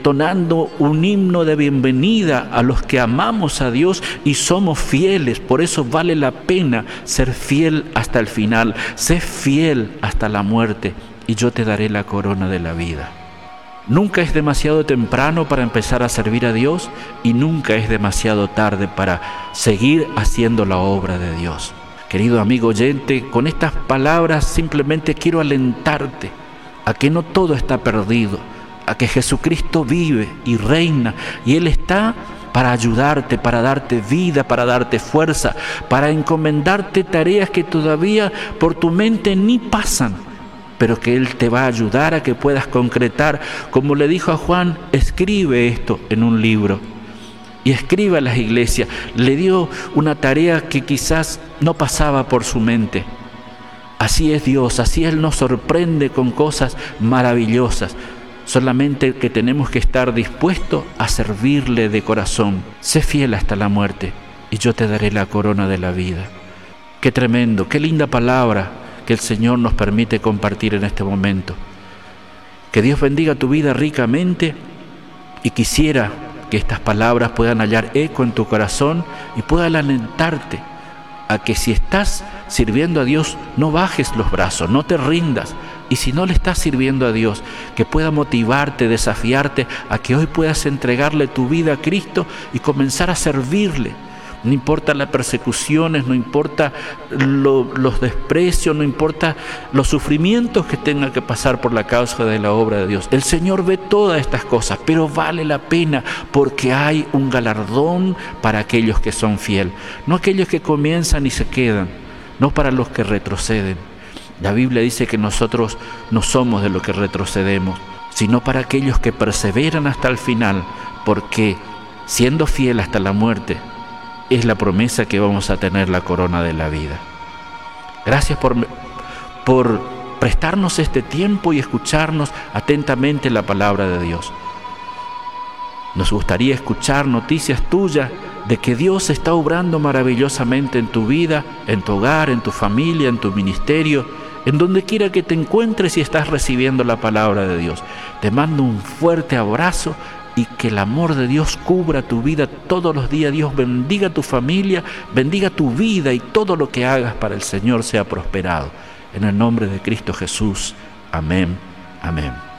entonando un himno de bienvenida a los que amamos a Dios y somos fieles. Por eso vale la pena ser fiel hasta el final. Sé fiel hasta la muerte y yo te daré la corona de la vida. Nunca es demasiado temprano para empezar a servir a Dios y nunca es demasiado tarde para seguir haciendo la obra de Dios. Querido amigo oyente, con estas palabras simplemente quiero alentarte a que no todo está perdido, a que Jesucristo vive y reina y Él está para ayudarte, para darte vida, para darte fuerza, para encomendarte tareas que todavía por tu mente ni pasan, pero que Él te va a ayudar a que puedas concretar. Como le dijo a Juan, escribe esto en un libro y escribe a las iglesias. Le dio una tarea que quizás no pasaba por su mente. Así es Dios, así Él nos sorprende con cosas maravillosas. Solamente que tenemos que estar dispuestos a servirle de corazón. Sé fiel hasta la muerte y yo te daré la corona de la vida. Qué tremendo, qué linda palabra que el Señor nos permite compartir en este momento. Que Dios bendiga tu vida ricamente y quisiera que estas palabras puedan hallar eco en tu corazón y puedan alentarte a que si estás sirviendo a Dios, no bajes los brazos, no te rindas. Y si no le estás sirviendo a Dios, que pueda motivarte, desafiarte a que hoy puedas entregarle tu vida a Cristo y comenzar a servirle. No importa las persecuciones, no importa los desprecios, no importa los sufrimientos que tenga que pasar por la causa de la obra de Dios. El Señor ve todas estas cosas, pero vale la pena porque hay un galardón para aquellos que son fieles. No aquellos que comienzan y se quedan, no para los que retroceden. La Biblia dice que nosotros no somos de los que retrocedemos, sino para aquellos que perseveran hasta el final, porque siendo fiel hasta la muerte, es la promesa que vamos a tener la corona de la vida. Gracias por prestarnos este tiempo y escucharnos atentamente la palabra de Dios. Nos gustaría escuchar noticias tuyas de que Dios está obrando maravillosamente en tu vida, en tu hogar, en tu familia, en tu ministerio, en donde quiera que te encuentres y estás recibiendo la palabra de Dios. Te mando un fuerte abrazo y que el amor de Dios cubra tu vida todos los días. Dios bendiga tu familia, bendiga tu vida y todo lo que hagas para el Señor sea prosperado. En el nombre de Cristo Jesús. Amén. Amén.